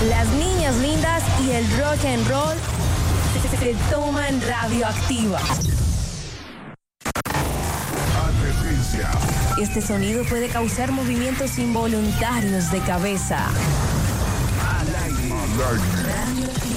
Las niñas lindas y el rock and roll se toman radioactiva. Advertencia. Este sonido puede causar movimientos involuntarios de cabeza. Al aire.